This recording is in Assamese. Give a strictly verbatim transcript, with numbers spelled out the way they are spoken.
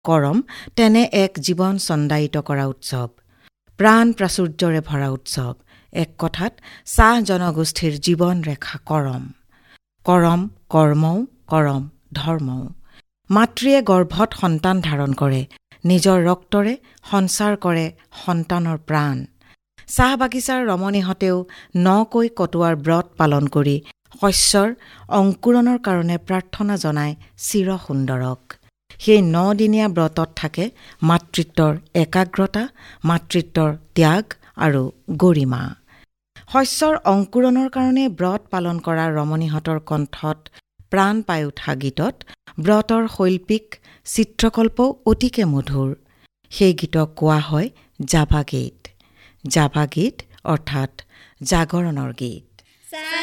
কৰম তেনে এক জীৱন চন্দায়িত কৰা উৎসৱ, প্ৰাণ প্ৰাচুৰ্যৰে ভৰা উৎসৱ। এক কথাত চাহ জনগোষ্ঠীৰ জীৱন ৰেখা কৰম। কৰম কৰ্মও, কৰম ধৰ্মও। মাতৃয়ে গৰ্ভত সন্তান ধাৰণ কৰে, নিজৰ ৰক্তৰে সঞ্চাৰ কৰে সন্তানৰ প্ৰাণ। চাহ বাগিচাৰ ৰমণীহঁতেও নকৈ কটোৱাৰ ব্ৰত পালন কৰি শস্যৰ অংকুৰণৰ কাৰণে প্ৰাৰ্থনা জনায় চিৰ সুন্দৰক। সেই নদিনীয়া ব্ৰতত থাকে মাতৃত্বৰ একাগ্ৰতা, মাতৃত্বৰ ত্যাগ আৰু গৰিমা। শস্যৰ অংকুৰণৰ কাৰণে ব্ৰত পালন কৰা ৰমণীহঁতৰ কণ্ঠত প্ৰাণ পাই উঠা গীতত ব্ৰতৰ শৈল্পিক চিত্ৰকল্পও অতিকে মধুৰ। সেই গীতক কোৱা হয় জাভা গীত। জাভা গীত অৰ্থাৎ জাগৰণৰ গীত।